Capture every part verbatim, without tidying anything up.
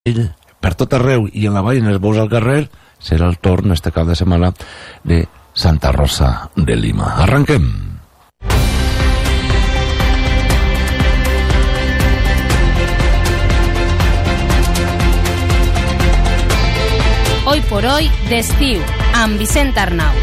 per tot arreu i en la vall, en els bous al carrer, serà el torn este cap de setmana de Santa Rosa de Lima. Arranquem. Hoy por hoy d'estiu, amb Vicent Arnau.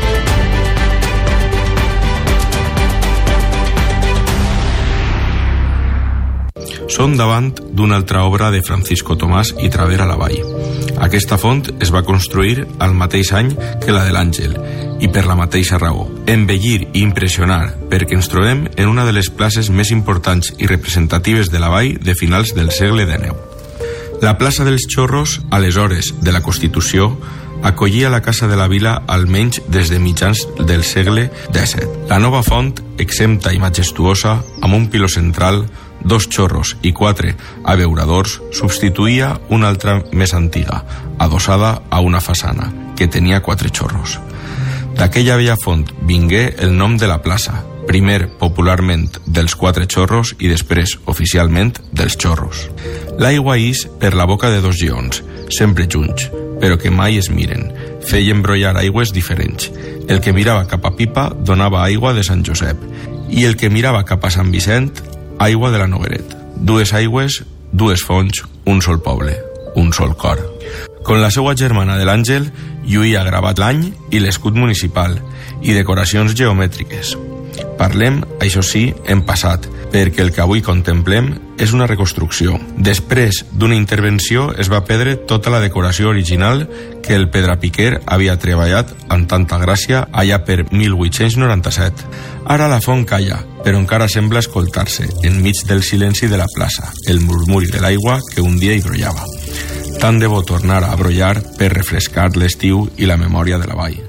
Som davant d'una altra obra de Francisco Tomàs i Travera a la Vall. Aquesta font es va construir al mateix any que la de l'Àngel, i per la mateixa raó, embellir i impressionar, perquè ens trobem en una de les places més importants i representatives de la Vall de finals del segle dinou. La plaça dels Xorros, aleshores de la Constitució, acollia la Casa de la Vila almenys des de mitjans del segle disset. La nova font, exempta i majestuosa, amb un piló central, dos xorros i quatre abeuradors, substituïa una altra més antiga, adossada a una façana, que tenia quatre xorros. D'aquella vella font vingué el nom de la plaça, primer popularment dels quatre xorros i després oficialment dels xorros. L'aigua ix per la boca de dos lleons, sempre junts, però que mai es miren. Feien brollar aigües diferents. El que mirava cap a Pipa donava aigua de Sant Josep i el que mirava cap a Sant Vicent, aigua de la Nogueret. Dues aigües, dues fonts, un sol poble, un sol cor. Con la seua germana de l'Àngel lluïa gravat l'any i l'escut municipal i decoracions geomètriques. Parlem, això sí, en passat, perquè el que avui contemplem és una reconstrucció. Després d'una intervenció es va perdre tota la decoració original que el Pedrapiquer havia treballat amb tanta gràcia allà per mil vuit-cents noranta-set. Ara la font calla, però encara sembla escoltar-se, enmig del silenci de la plaça, el murmuri de l'aigua que un dia hi brollava. Tant de bo tornar a brollar per refrescar l'estiu i la memòria de la vall.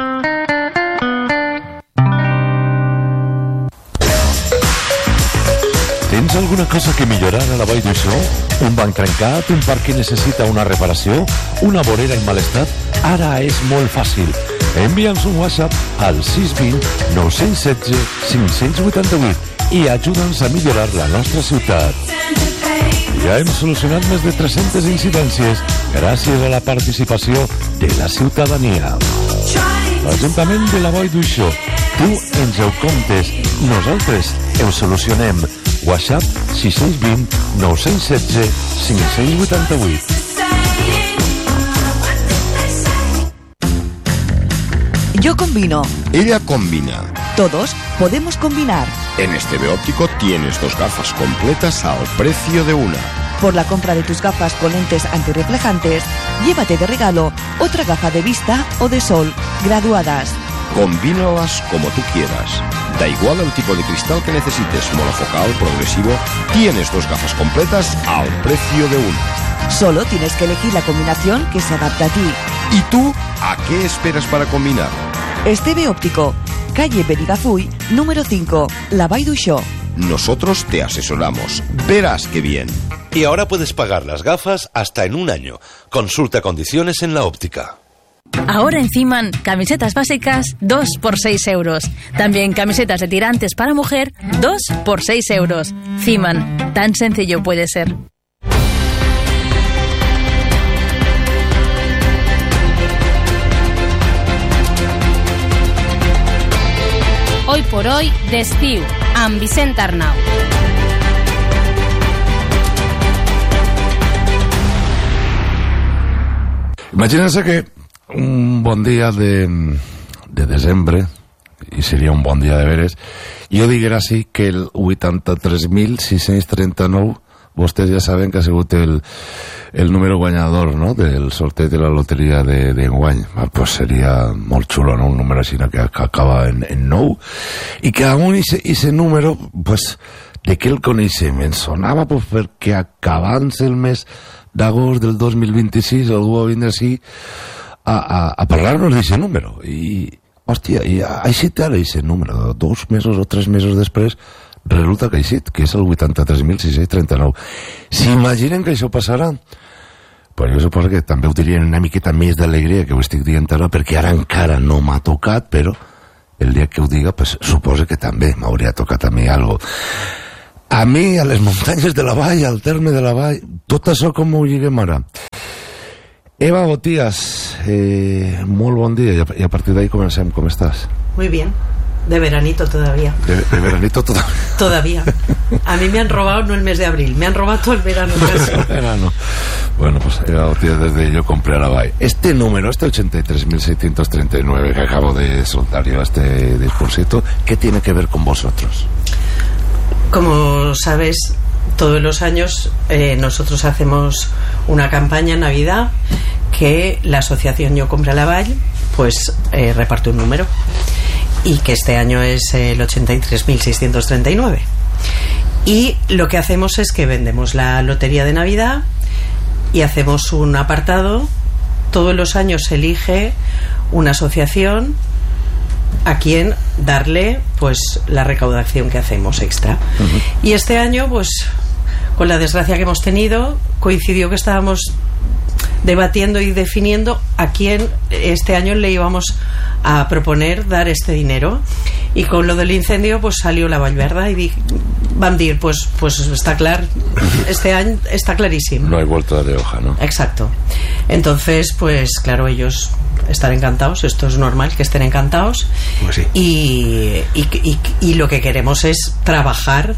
Tens alguna cosa que millorar a la Vall d'Uixó? Un banc trencat? Un parc que necessita una reparació? Una vorera en mal estat? Ara és molt fàcil. Envia'ns un WhatsApp al sis dos zero nou un set cinc vuit vuit i ajuda'ns a millorar la nostra ciutat. Ja hem solucionat més de tres-centes incidències gràcies a la participació de la ciutadania. L'Ajuntament de la Vall d'Uixó, tu ens ho comptes, nosaltres ho solucionem. WhatsApp sis dos zero nou un set cinc vuit vuit. Yo combino. Ella combina. Todos podemos combinar. En este T V Óptico tienes dos gafas completas al precio de una. Por la compra de tus gafas con lentes antirreflejantes, llévate de regalo otra gafa de vista o de sol graduadas. Combínalas como tú quieras. Da igual el tipo de cristal que necesites, monofocal, progresivo, tienes dos gafas completas al precio de una. Solo tienes que elegir la combinación que se adapta a ti. ¿Y tú a qué esperas para combinar? Este T V Óptico, calle Benigafuy, número cinco, La Vall d'Uixó. Nosotros te asesoramos. Verás qué bien. Y ahora puedes pagar las gafas hasta en un año. Consulta condiciones en la óptica. Ahora en Ciman, camisetas básicas, dos por seis euros. También camisetas de tirantes para mujer, dos por seis euros. Ciman, tan sencillo puede ser. Hoy por hoy d'estiu, amb Vicent Arnau. Imagínense que un bon dia de, de desembre, i seria un bon dia de veres, jo diguera així que el vuitanta-tres mil sis-cents trenta-nou, vostès ja saben que ha sigut el, el número guanyador, no?, del sorteig de la loteria d'enguany. De, pues seria molt xulo, no?, un número així que, que acaba en, en nou, i que aún ese número, pues, de què el coneixem? Ens sonava pues, perquè acabant el mes d'agost del dos mil vint-i-sis algú va vindre així a, a, a parlar-nos d'aquest número i, hòstia, i ha eixit ara aquest número, dos mesos o tres mesos després resulta que ha eixit, que és el vuitanta-tres mil sis-cents trenta-nou. S'imaginen que això passarà? Pues jo suposo que també ho dirien una miqueta més d'alegria que ho estic dient ara, perquè ara encara no m'ha tocat, però el dia que ho diga, pues suposo que també m'hauria tocat a mi alguna cosa. A mi, a les muntanyes de la Vall, al terme de la Vall, tot això com ho lliguem ara. Eva Botías, eh, molt bon dia, i a, i a partir d'ahí comencem. Com estàs? Muy bien, de veranito todavía. De, de veranito todavía. Todavía. A mí me han robado no el mes de abril, me han robado todo el verano casi. El verano. Bueno, pues Eva Botías, desde Yo Compré a la Vall. Este número, este ochenta y tres mil seiscientos treinta y nueve que acabo de soltar yo, este discursito, ¿qué tiene que ver con vosotros? Como sabes, todos los años eh, nosotros hacemos una campaña en Navidad que la asociación Yo Compré a la Vall pues eh, reparte un número, y que este año es el ochenta y tres mil seiscientos treinta y nueve, y lo que hacemos es que vendemos la lotería de Navidad y hacemos un apartado. Todos los años se elige una asociación a quien darle pues la recaudación que hacemos extra. Uh-huh. Y este año, pues con la desgracia que hemos tenido, coincidió que estábamos debatiendo y definiendo a quién este año le íbamos a proponer dar este dinero, y con lo del incendio pues salió la Vallverda y di, van a decir pues, pues está claro, este año está clarísimo, no hay vuelta de hoja, ¿no? Exacto. Entonces pues claro, ellos están encantados, esto es normal que estén encantados. Pues sí. y, y, y, y lo que queremos es trabajar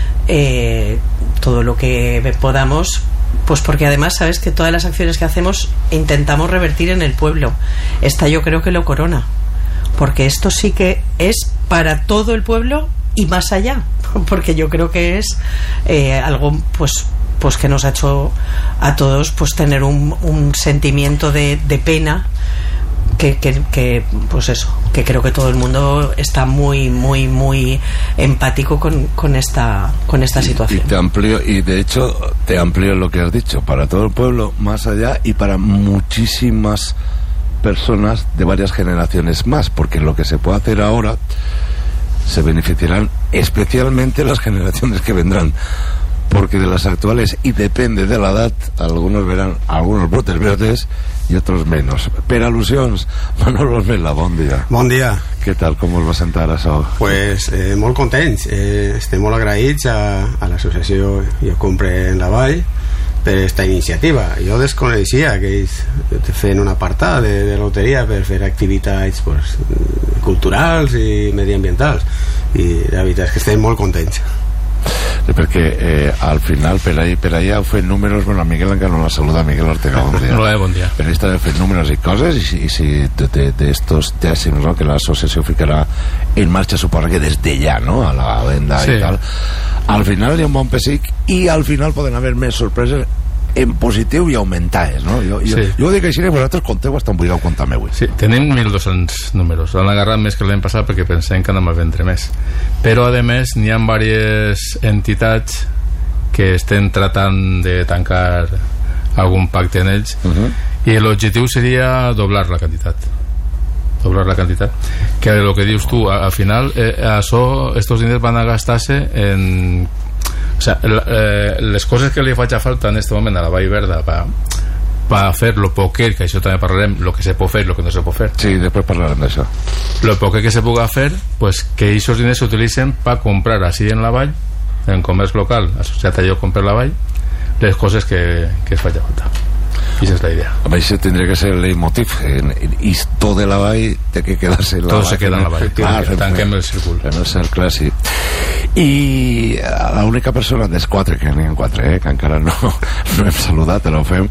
eh, todo lo que podamos, pues porque además sabes que todas las acciones que hacemos intentamos revertir en el pueblo. Esta yo creo que lo corona, porque esto sí que es para todo el pueblo y más allá, porque yo creo que es eh, algo pues pues que nos ha hecho a todos pues tener un, un sentimiento de, de pena. Que, que, que pues eso, que creo que todo el mundo está muy muy muy empático con, con esta con esta situación. Y te amplío, y de hecho te amplío lo que has dicho, para todo el pueblo, más allá, y para muchísimas personas de varias generaciones más, porque lo que se puede hacer ahora se beneficiarán especialmente las generaciones que vendrán, porque de las actuales, y depende de la edad, algunos verán algunos brotes verdes i otros menos. Per al·lusions, Manolo Mela, bon dia. Bon dia. Què tal, com us va sentar això? Pues eh, molt contents, eh, estem molt agraïts a, a l'associació Jo Compre en la Vall per esta iniciativa. Jo desconeixia que ells feien un apartat de, de loteria per fer activitats pues, culturals i mediambientals, i la veritat és que estem molt contents. Perquè eh, al final per ahí, per allà heu fet números. Bueno, a Miguel encara no la saluda. Miguel Ortega, bon dia. Hola, bon dia. Però esta de fet números i coses, i si, i si de, de, de estos dècims, ¿no?, que l'associació ficarà en marxa, suposa que des de ja, no?, a la venda sí. I tal, al final hi ha un bon pessic, i al final poden haver més sorpreses en positiu i augmentades, no? Jo, jo, sí. jo ho dic així, que vosaltres conteu hasta on vulgueu comptar meu. Sí, tenim mil dos-cents números. L'han agarrat més que l'any passat perquè pensem que anem a vendre més. Però, a més, n'hi ha diverses entitats que estem tratant de tancar algun pacte en ells, uh-huh. I l'objectiu seria doblar la quantitat. Doblar la quantitat. Que el que dius tu, al final, eh, això, estos diners van a gastar-se en... O sea, eh, les coses que li faig a falta en este moment a la Vall Verda per pa fer lo poquet, que això també parlarem, lo que se pot fer i lo que no se pot fer. Sí, després parlarem d'això. Lo poquet que se puga fer, pues que aquests diners s'utilitzen per comprar així en la Vall, en comerç local, associat a Jo Compre la Vall, les coses que, que es faig a falta. I esa és la idea. A això tindria que ser el leitmotiv. I tot de la Vall té que quedar-se en la Tot Vall. se queda en la Vall. Ah, tanquem el círcul. En el cercle, sí. I l'única persona dels quatre, que n'hi ha quatre, eh, que encara no, no hem saludat, però ho fem,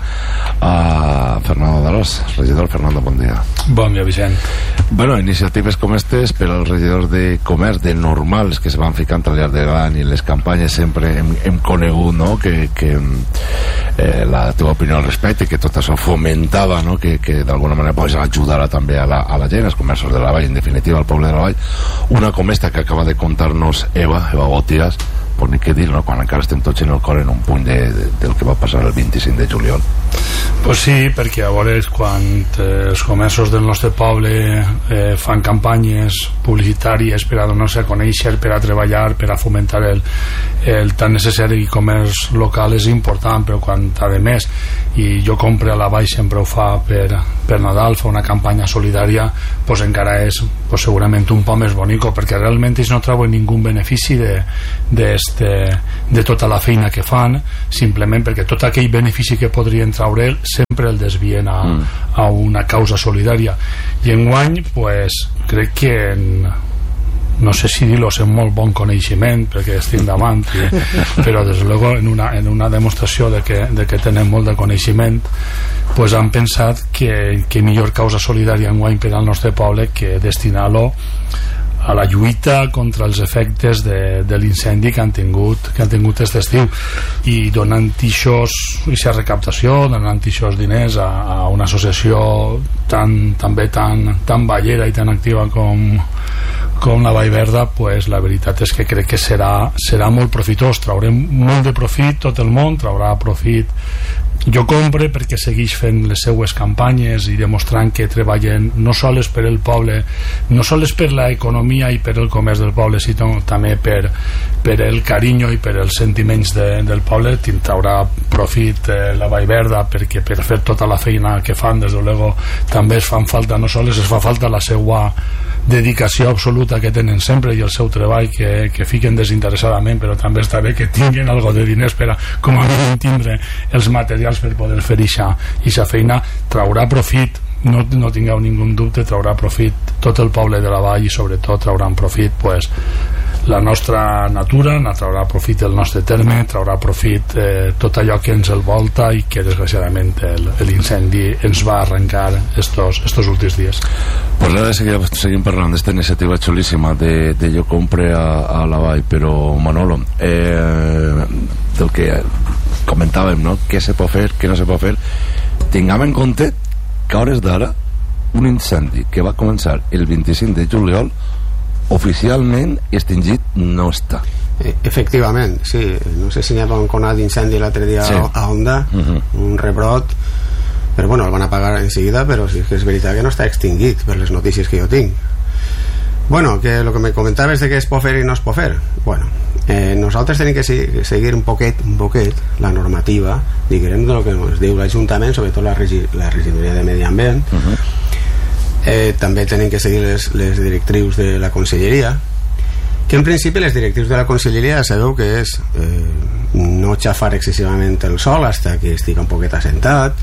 a Fernando Darós. Regidor Fernando, bon dia. Bon dia, Vicent. Bueno, iniciatives com aquestes per als regidors de comerç, de normals, que se van ficant al llarg de l'any, i les campanyes sempre hem, hem conegut, no?, que, que eh, la teva opinió al respecte, que tot això fomentava, no?, que, que d'alguna manera pues, ajudara també a la, a la gent, als comerços de la Vall, en definitiva al poble de la Vall. Una com esta que acaba de contar-nos Eva, Eva Botías, pues ni què dir, no?, quan encara estem tots en el cor en un punt de, de, del que va passar el vint-i-cinc de juliol. Pues sí, perquè a vegades quan eh, els comerços del nostre poble eh, fan campanyes publicitàries per a donar-se a conèixer, per a treballar, per a fomentar el, el tan necessari comerç local és important, però quan a més, i jo compre a la Vall, sempre ho fa per, per Nadal, fa una campanya solidària, pues encara és pues segurament un poc més bonico, perquè realment ells no treuen ningú benefici de, de, este, de tota la feina que fan, simplement perquè tot aquell benefici que podrien treure sempre el desvien a, mm. a una causa solidària. I enguany pues, crec que en, no sé si dir-lo, és molt bon coneixement perquè estic davant, i, però des de luego en una, en una demostració de que, de que tenen molt de coneixement, pues han pensat que, que millor causa solidària enguany per al nostre poble que destinar-lo a la lluita contra els efectes de, de l'incendi que han tingut que han tingut aquest estiu, i donant aquesta recaptació, donant aquests diners a, a una associació tan, també tan, tan ballera i tan activa com, com la Vallverda, pues la veritat és que crec que serà, serà molt profitós, traurem molt de profit, tot el món traurà profit. Jo compre perquè segueix fent les seues campanyes i demostrant que treballen no sols per el poble, no sols per l'economia i per el comerç del poble, sinó també per, per el carinyo i per els sentiments de, del poble. Traurà profit eh, la Vallverda, perquè per fer tota la feina que fan, des de luego, també es fan falta, no sols es fa falta la seva dedicació absoluta que tenen sempre i el seu treball que, que fiquen desinteressadament, però també està bé que tinguin algo de diners per a, com a mínim, tindre els materials per poder fer aquesta feina. Traurà profit, no, no tingueu ningú dubte, traurà profit tot el poble de la Vall, i sobretot trauran profit pues, la nostra natura, na traurà profit el nostre terme, traurà profit eh, tot allò que ens el volta i que desgraciadament l'incendi ens va arrencar estos, estos últims dies. Pues ara seguim, seguim parlant d'esta iniciativa xulíssima de, de Jo compre a, a la Vall, però Manolo, eh, del que comentàvem, no? Què se pot fer, què no se pot fer, tinguem en compte que a hores d'ara un incendi que va començar el vint-i-cinc de juliol oficialment extingit no està. Efectivament, sí. No sé si n'hi ha un conat d'incendi l'altre dia sí. a Onda, uh-huh. un rebrot, però bueno, el van apagar en seguida, però sí que és veritat que no està extingit per les notícies que jo tinc. Bueno, que lo que me comentaves de què es pot fer i no es pot fer, bueno, eh, nosaltres tenim que seguir un poquet, un poquet la normativa, diguem, de lo que ens diu l'Ajuntament, sobretot la, regi la regidoria de Medi Ambient. Uh-huh. eh, també tenim que seguir les, les directrius de la Conselleria, que en principi les directrius de la Conselleria sabeu que és eh, no xafar excessivament el sol hasta que estigui un poquet assentat.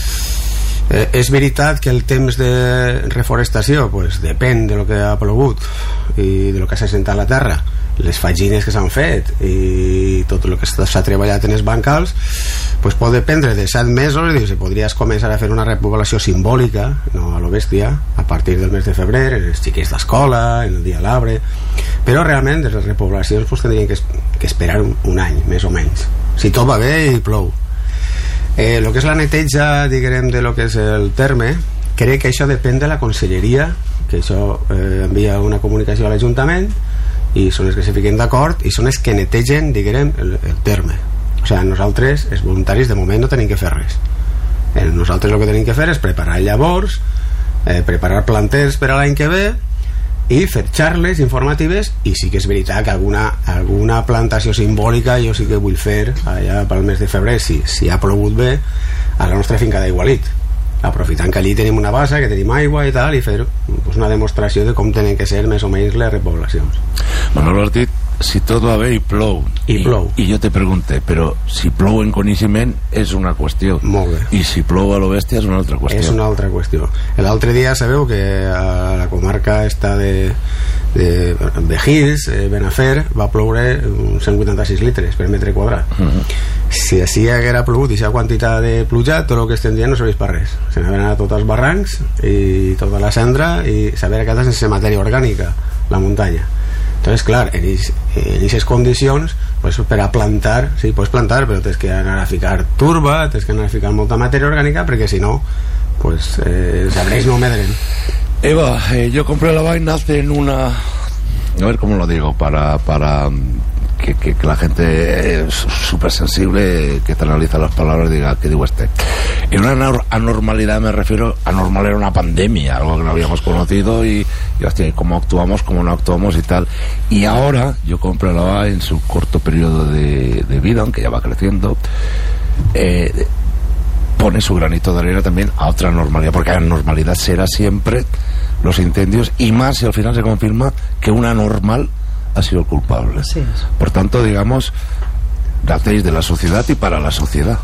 Eh, és veritat que el temps de reforestació pues, depèn de lo que ha plogut i de lo que s'ha assentat la terra, les fagines que s'han fet i tot el que s'ha treballat en els bancals, pues, pot dependre de set mesos, i si podries començar a fer una repoblació simbòlica, no a lo bèstia, a partir del mes de febrer, en els xiquets d'escola, en el dia de l'arbre, però realment les repoblacions pues, tindrien que, que esperar un, un any, més o menys, si tot va bé i plou. Eh, lo que és la neteja, diguem, de lo que és el terme, crec que això depèn de la Conselleria, que això eh, envia una comunicació a l'Ajuntament i són els que se fiquen d'acord i són els que netegen, diguem, el, el terme. O sigui, nosaltres, els voluntaris, de moment no tenim que fer res. Eh, nosaltres el que tenim que fer és preparar llavors, eh, preparar planters per a l'any que ve i fer xarles informatives, i sí que és veritat que alguna, alguna plantació simbòlica jo sí que vull fer allà pel mes de febrer, si, si ha plogut bé, a la nostra finca d'Aigualit, aprofitant que allí tenim una bassa, que tenim aigua i tal, i fer pues, una demostració de com tenen que ser més o menys les repoblacions. Manolo Ortiz, si tot va bé i plou, i, i plou. I jo te pregunte, però si plou en coneixement és una qüestió, molt bé, i si plou a lo bèstia és una altra qüestió. És una altra qüestió. L'altre dia sabeu que a la comarca està de, de Vejís, eh, Benafer, va ploure uns cent vuitanta-sis litres per metre quadrat. Uh-huh. Si així haguera plogut i aquesta quantitat de pluja, tot el que estem dient no serveix per res. Se n'havien anat tots els barrancs i tota la cendra i s'havia quedat sense matèria orgànica la muntanya. Entonces, clar, en aquestes condicions, pues, per a plantar, sí, pots plantar, però tens que anar a ficar turba, tens que anar a ficar molta matèria orgànica, perquè si no, pues, eh, els arbres no medren. Eva, eh, yo compré la vaina en una... A ver cómo lo digo, para, para que, que, que la gente es súper sensible, que te analiza las palabras y diga, ¿qué digo este? En una anormalidad me refiero, anormal era una pandemia, algo que no habíamos conocido y, y hostia, cómo actuamos, cómo no actuamos y tal. Y ahora yo compré la B A en su corto periodo de, de vida, aunque ya va creciendo, eh, pone su granito de arena también a otra normalidad, porque la normalidad será siempre los incendios, y más si al final se confirma que una normal ha sido el culpable. Así es. Por tanto, digamos, hacéis de la sociedad y para la sociedad.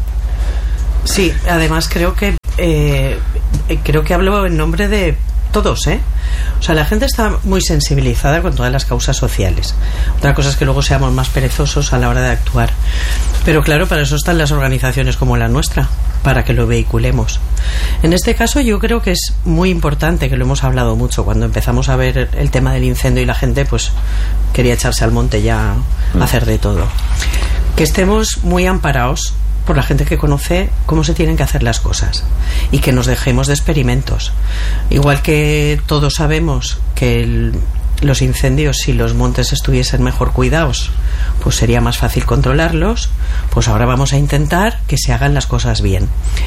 Sí, además creo que eh, creo que hablo en nombre de todos, ¿eh? O sea, la gente está muy sensibilizada con todas las causas sociales. Otra cosa es que luego seamos más perezosos a la hora de actuar. Pero claro, para eso están las organizaciones como la nuestra, para que lo vehiculemos. En este caso yo creo que es muy importante, que lo hemos hablado mucho cuando empezamos a ver el tema del incendio y la gente pues quería echarse al monte ya a hacer de todo. Que estemos muy amparados por la gente que conoce cómo se tienen que hacer las cosas y que nos dejemos de experimentos. Igual que todos sabemos que el, los incendios, si los montes estuviesen mejor cuidados, pues sería más fácil controlarlos, pues ahora vamos a intentar que se hagan las cosas bien.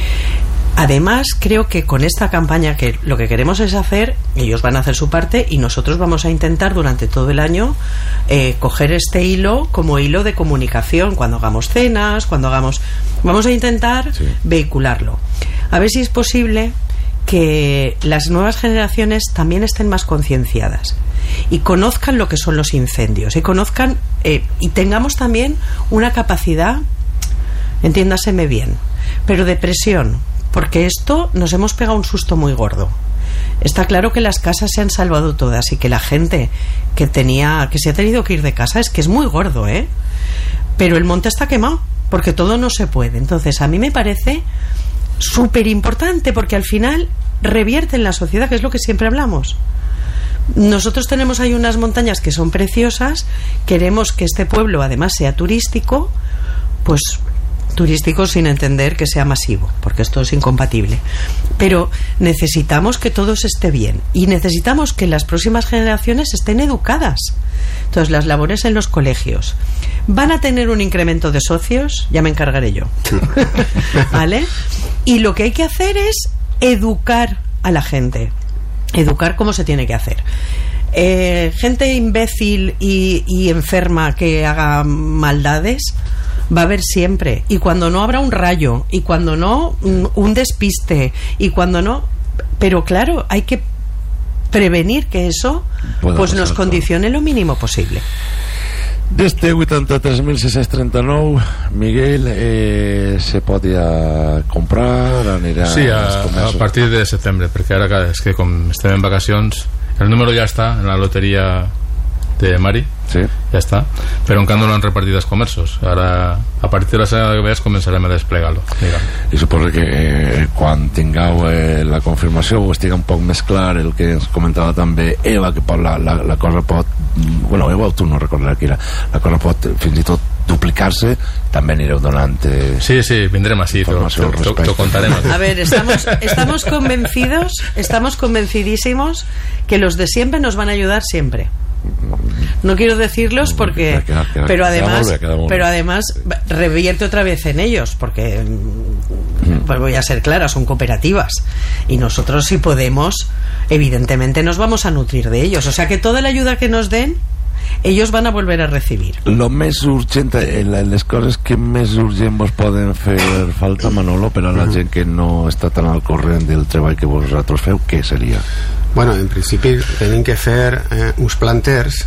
Además, creo que con esta campaña, que lo que queremos es hacer, ellos van a hacer su parte y nosotros vamos a intentar durante todo el año eh, coger este hilo como hilo de comunicación, cuando hagamos cenas, cuando hagamos... Vamos a intentar sí. vehicularlo. A ver si es posible que las nuevas generaciones también estén más concienciadas y conozcan lo que son los incendios y conozcan eh, y tengamos también una capacidad, entiéndaseme bien, pero de presión, porque esto nos hemos pegado un susto muy gordo. Está claro que las casas se han salvado todas y que la gente que tenía que se ha tenido que ir de casa, es que es muy gordo, ¿eh? Pero el monte está quemado, porque todo no se puede. Entonces a mí me parece súper importante, porque al final revierte en la sociedad, que es lo que siempre hablamos. Nosotros tenemos ahí unas montañas que son preciosas, queremos que este pueblo además sea turístico, pues turístico sin entender que sea masivo, porque esto es incompatible, pero necesitamos que todo esté bien y necesitamos que las próximas generaciones estén educadas. Entonces, las labores en los colegios van a tener un incremento de socios, ya me encargaré yo. ¿Vale? Y lo que hay que hacer es educar a la gente, educar cómo se tiene que hacer. Eh, gente imbécil y, y enferma que haga maldades va a haber siempre, y cuando no habrá un rayo, y cuando no un despiste, y cuando no, pero claro, hay que prevenir que eso pues nos condicione lo mínimo posible. D'este vuitanta-tres mil sis-cents trenta-nou, Miguel, eh, se podia comprar, anirà... Sí, a, a partir de setembre, perquè ara és que com estem en vacacions, el número ja està en la loteria de Mari, sí. Ja està, però encara no l'han repartit als comerços. Ara, a partir de la setmana que ve començarem a desplegar-lo. I suposo que eh, quan tingueu eh, la confirmació o estigui un poc més clar el que ens comentava també Eva, que pot, la, la, la cosa pot, bueno, Eva o tu no recordarà qui era, la cosa pot fins i tot duplicar-se, també anireu donant eh, sí, sí, vindrem així, t'ho contarem. A ver, estamos, estamos convencidos, estamos convencidísimos que los de siempre nos van a ayudar siempre. No quiero decirlos porque pero además pero además revierte otra vez en ellos, porque pues voy a ser clara, son cooperativas y nosotros, si podemos, evidentemente nos vamos a nutrir de ellos, o sea que toda la ayuda que nos den ellos van a volver a recibir. Lo més urgent, les coses que més urgent vos poden fer falta, Manolo, per a la gent que no està tan al corrent del treball que vosaltres feu, què seria? Bueno, en principi tenim que fer eh, uns planters,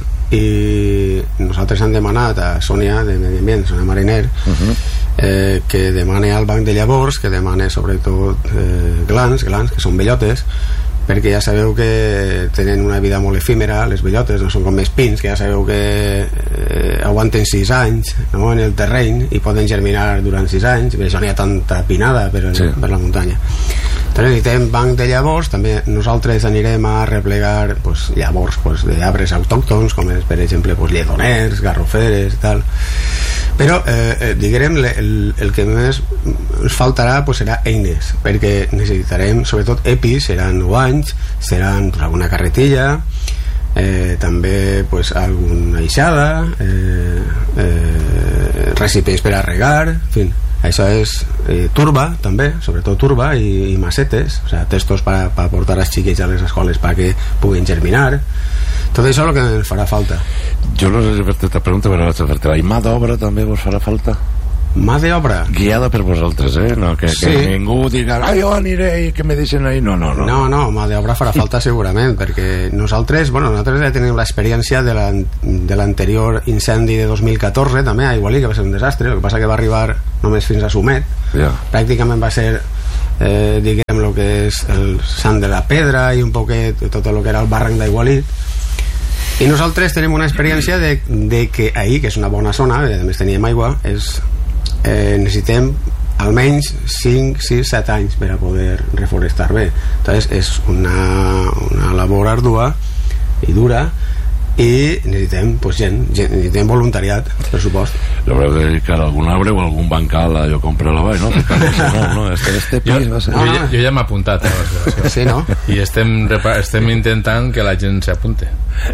i nosaltres hem demanat a Sònia de Medi Ambient, Sònia Mariner, uh-huh. eh, que demane al banc de llavors, que demane sobretot eh, glans, glans, que són bellotes, perquè ja sabeu que tenen una vida molt efímera, les bellotes no són com els pins, que ja sabeu que eh, aguanten sis anys, no, en el terreny, i poden germinar durant sis anys, per això n'hi ha tanta pinada per, el, sí. per la muntanya. També necessitem banc de llavors, també nosaltres anirem a replegar pues, llavors pues, d'arbres autòctons, com és, per exemple, pues, lledoners, garroferes i tal. Però, eh, diguem, el, el que més ens faltarà pues, serà eines, perquè necessitarem, sobretot, EPIs, seran nou anys, seran pues, alguna carretilla, eh, també pues, alguna aixada, eh, eh, recipients per a regar, en fi. Això és eh, turba, també, sobretot turba i, i macetes, o sea, textos per pa portar els xiquets a les escoles perquè puguin germinar. Tot això és el que ens farà falta. Jo no sé si fer-te esta pregunta, però vaig a fer-te. I mà d'obra també vos farà falta? Mà d'obra? Guiada per vosaltres, eh? No, que, sí. que ningú diga, ah, jo aniré i que me deixen ahí. No, no, no. No, no, mà d'obra farà falta segurament, perquè nosaltres, bueno, nosaltres ja tenim l'experiència de l'anterior incendi de dos mil catorze, també, a Igualí, que va ser un desastre. El que passa que va arribar només fins a Sumet. Yeah. Pràcticament va ser, eh, diguem, el que és el Sant de la Pedra i un poquet tot el que era el barranc d'Aigualit. I nosaltres tenim una experiència de, de que ahir, que és una bona zona, a més teníem aigua, és... Eh, necessitem almenys cinc, sis, set anys per a poder reforestar bé. Entonces és una, una labor ardua i dura i necessitem pues, gent, gent, necessitem voluntariat, per supost. L'haureu de dedicar a algun arbre o a algun bancal a jo comprar la vall, no? no, no este, este jo, va ser... jo, jo, jo ja m'he apuntat a la sí, no? I estem, estem intentant que la gent s'apunte.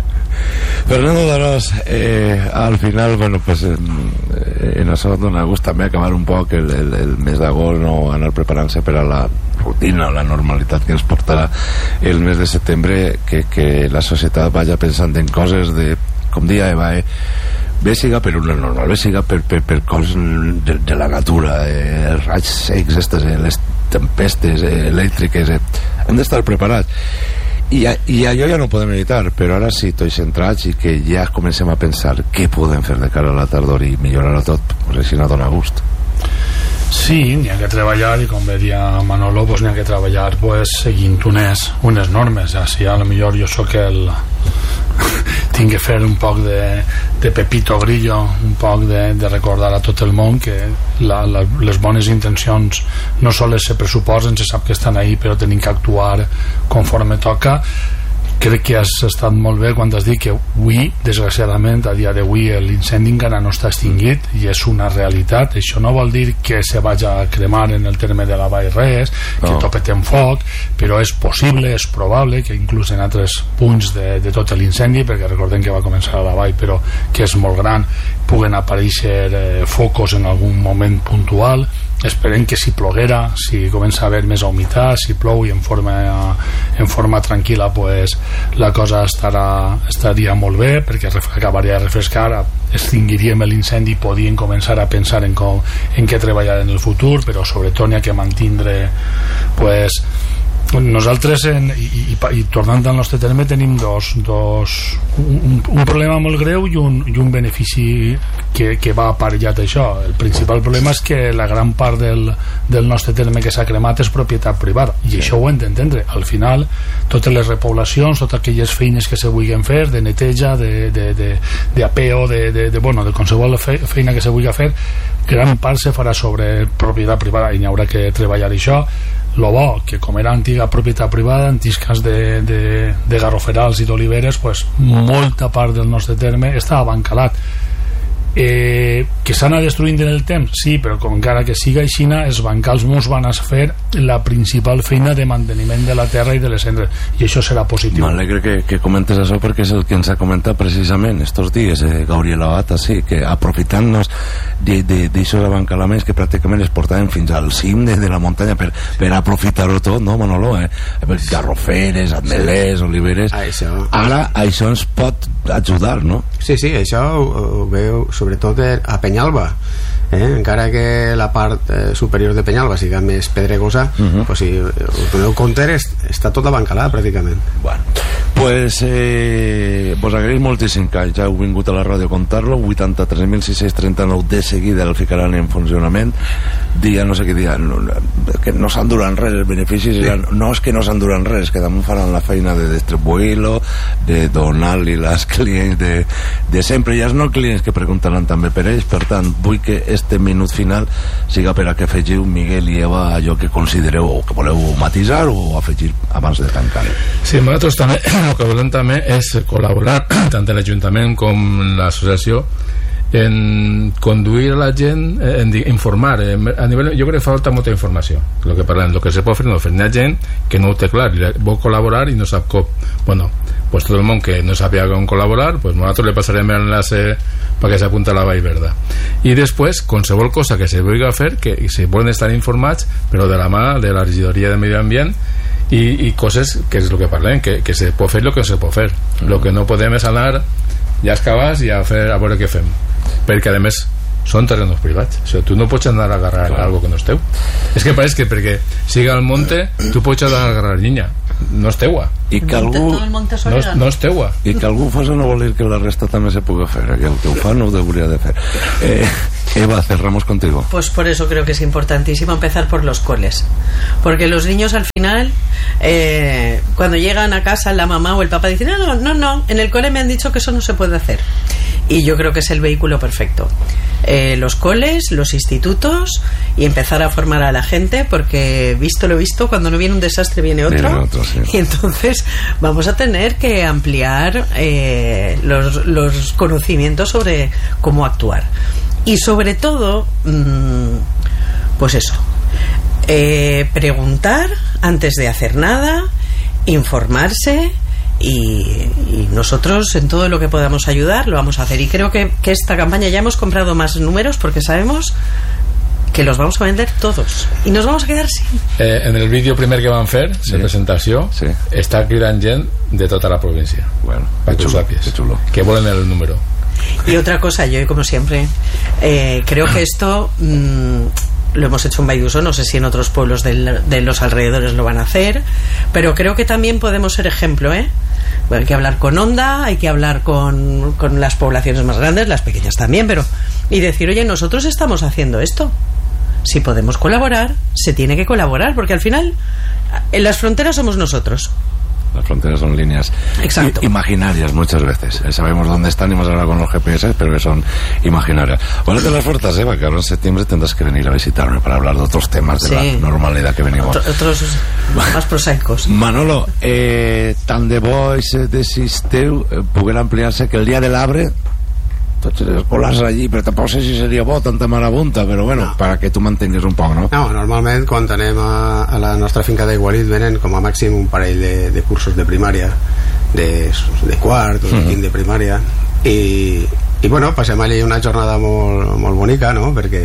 Fernando Darós, eh, al final, bueno, pues en, en això dona gust també acabar un poc el, el, el mes d'agost, no anar preparant-se per a la rutina o la normalitat que ens portarà el mes de setembre, que, que la societat vaya pensant en coses de, com dia Eva, eh, bé siga per una normal, bé siga per, per, per coses de, de la natura, eh, els raigs secs, estes, eh, les tempestes eh, elèctriques, eh, hem d'estar preparats. I, i allò ja no podem evitar, però ara sí, tots centrats i que ja comencem a pensar què podem fer de cara a la tardor i millorar-ho tot, pues així no dona gust. Sí, n'hi ha que treballar i com bé dia Manolo, pues, n'hi ha que treballar pues, seguint unes, unes normes. Així a lo millor jo sóc el tinc que fer un poc de, de Pepito Grillo, un poc de, de recordar a tot el món que la, la, les bones intencions no sols se pressuposen, se sap que estan ahí, però tenim que actuar conforme toca. Crec que has estat molt bé quan has dit que avui, desgraciadament, a dia d'avui l'incendi encara no està extingit i és una realitat. Això no vol dir que se vagi a cremar en el terme de la vall res, que no. Topetem foc, però és possible, és probable que inclús en altres punts de, de tot l'incendi, perquè recordem que va començar a la vall però que és molt gran, puguen aparèixer eh, focos en algun moment puntual. Esperem que si ploguera, si comença a haver més humitat, si plou i en forma, en forma tranquil·la, pues, la cosa estarà, estaria molt bé, perquè acabaria de refrescar, extingiríem l'incendi i podíem començar a pensar en, com, en què treballar en el futur, però sobretot n'hi ha que mantindre pues, nosaltres en, i, i, i tornant al nostre terme tenim dos, dos un, un problema molt greu i un, i un benefici que, que va aparellat això. El principal problema és que la gran part del, del nostre terme que s'ha cremat és propietat privada i això ho hem d'entendre. Al final totes les repoblacions, totes aquelles feines que se vulguin fer de neteja, de, de, de, de apeo de, de, de, bueno, de qualsevol fe, feina que se vulgui fer, gran part se farà sobre propietat privada i n'hi haurà que treballar això. Lo bo, que com era antiga propietat privada, en tiscas de, de, de garroferals i d'oliveres, pues, molta part del nostre terme està abancalat. Eh, que s'ha anat destruint en el temps, sí, però com encara que siga així, els bancals mos van a fer la principal feina de manteniment de la terra i de les cendres, i això serà positiu. M'alegre que, que comentes això perquè és el que ens ha comentat precisament estos dies eh, Gabriel Abata, sí, que aprofitant-nos d'aixòs abancalaments que pràcticament es portaven fins al cim de, de la muntanya per, per aprofitar-ho tot, no, Manolo? Eh? Garroferes, ametllers, sí. Oliveres. Això. Ara això ens pot ajudar, no? Sí, sí, això ho, ho veu sobretot a Penyalba, eh? Encara que la part eh, superior de Penyalba siga més pedregosa, uh -huh. Pues si us doneu compte està tot abancalat pràcticament. Bueno, pues eh, vos agraïm moltíssim que ja heu vingut a la ràdio a contar-lo. Vuitanta-tres mil sis-cents trenta-nou de seguida el ficaran en funcionament. Dia, no sé què dia, no, que no s'enduran res els beneficis, sí. Eren, no és que no s'enduran res, que damunt faran la feina de distribuir-lo, de donar-li als clients de, de sempre, i els no clients que preguntaran també per ells. Per tant, vull que este minut final siga per a que afegiu, Miguel i Eva, allò que considereu o que voleu matisar o afegir abans de tancar. Sí, nosaltres també el que volem també és col·laborar tant l'Ajuntament com l'associació en conduir a la gent, en informar a nivell, jo crec que falta molta informació el que parlem, el que se pot fer no fer, hi ha gent que no ho té clar, vol col·laborar i no sap com, bueno, pues todo el mundo que no sabía con colaborar, pues nosotros le pasarem el enlace para que s'apunta a la Vall Verda. I després, qualsevol cosa que se vulgui fer, que se poden estar informats, però de la mà de la regidoria de Medi Ambient, i, i coses que és el que parlem, que, que se pot fer el que no se pot fer. El que no podem és anar ja excavats i a, fer, a veure què fem, perquè a més són terrenos privats, o sigui, tu no pots anar a agarrar claro. algo que no és teu. És que pareix que perquè siga al monte tu pots anar a agarrar llinya, no és teua, i que algú no, no és teua, i que algú fa no vol dir que la resta també se pugui fer, que el que ho fa no ho hauria de fer. eh, Eva, cerramos contigo. Pues por eso creo que es importantísimo empezar por los coles, porque los niños al final eh, cuando llegan a casa la mamá o el papá dicen no, no, no, no, en el cole me han dicho que eso no se puede hacer, y yo creo que es el vehículo perfecto. Eh, los coles, los institutos, y empezar a formar a la gente, porque visto lo visto, cuando no viene un desastre viene otro, viene otro sí. Y entonces vamos a tener que ampliar eh, los, los conocimientos sobre cómo actuar, y sobre todo mmm, pues eso, eh, preguntar antes de hacer nada, informarse. Y, y nosotros en todo lo que podamos ayudar lo vamos a hacer, y creo que, que esta campaña ya hemos comprado más números porque sabemos que los vamos a vender todos y nos vamos a quedar sin eh, en el vídeo primer que van fer sí. de presentació sí. està cridant gent de tota la província, bueno, para que ho sàpies, que volen el número. Y otra cosa, yo como siempre eh, creo que esto mmm, lo hemos hecho en Vallduso, no sé si en otros pueblos del, de los alrededores lo van a hacer, pero creo que también podemos ser ejemplo, ¿eh? Bueno, hay que hablar con Onda, hay que hablar con, con las poblaciones más grandes, las pequeñas también, pero y decir, oye, nosotros estamos haciendo esto, si podemos colaborar, se tiene que colaborar, porque al final en las fronteras somos nosotros. Las fronteras son líneas Exacto. imaginarias muchas veces. Eh, sabemos dónde están y más ahora con los G P S, pero que son imaginarias. Bueno, te las fuerzas, Eva, que ahora en septiembre tendrás que venir a visitarme para hablar de otros temas de sí. la normalidad que venimos. Otro, otros más prosaicos. Manolo, eh, tant de bo i se desisteu eh, poder ampliar-se que el dia de l'arbre tots els escolars allí, però tampoc sé si seria bo tanta marabunta, però bueno, no. para que tu mantinguis un poc, no? No, normalment quan anem a, a la nostra finca d'Aigualit venen com a màxim un parell de, de cursos de primària, de, de quart o de quint de primària, i, i bueno, passem allí una jornada molt, molt bonica, no? Perquè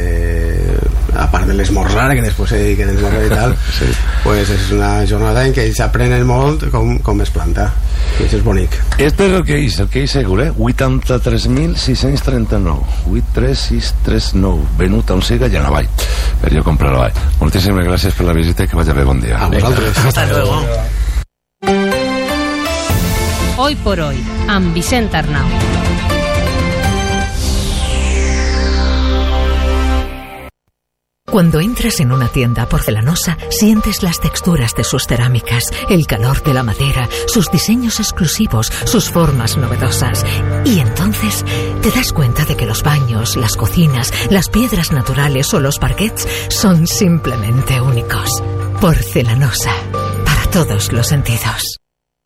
a part de l'esmorzar, que després se dediquen a esmorzar i tal, sí. pues és una jornada en què ells aprenen molt com, com es planta, i això és bonic. Este és el que és, el que és segur, eh? vuitanta-tres mil sis-cents trenta-nou, vuit tres sis tres nou, venut on siga i a la vall, per jo comprar la vall. Moltíssimes gràcies per la visita i que vagi bé, bon dia. A vosaltres. Hasta luego. Hoy por hoy, amb Vicent Arnau. Cuando entras en una tienda porcelanosa, sientes las texturas de sus cerámicas, el calor de la madera, sus diseños exclusivos, sus formas novedosas. Y entonces te das cuenta de que los baños, las cocinas, las piedras naturales o los parquets son simplemente únicos. Porcelanosa, para todos los sentidos.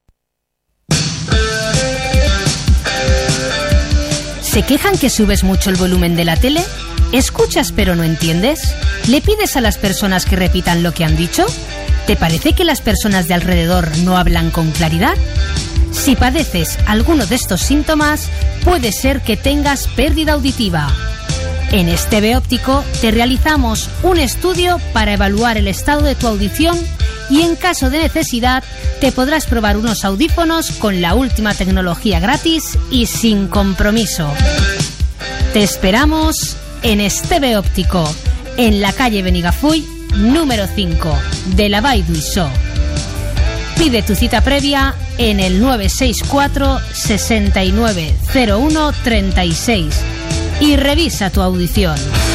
¿Se quejan que subes mucho el volumen de la tele? ¿Escuchas pero no entiendes? ¿Le pides a las personas que repitan lo que han dicho? ¿Te parece que las personas de alrededor no hablan con claridad? Si padeces alguno de estos síntomas, puede ser que tengas pérdida auditiva. En este B Óptico te realizamos un estudio para evaluar el estado de tu audición y en caso de necesidad te podrás probar unos audífonos con la última tecnología gratis y sin compromiso. Te esperamos en Esteve Óptico, en la calle Benigafull, número cinco, de la Vall d'Uixó. Pide tu cita previa en el nueve seis cuatro, sesenta y nueve, cero uno, treinta y seis y revisa tu audición.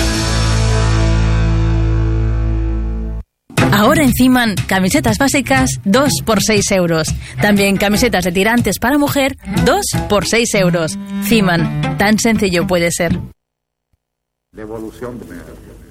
Ahora en Ciman, camisetas básicas dos por seis euros. También camisetas de tirantes para mujer dos por seis euros. Ciman, tan sencillo puede ser. Devolución de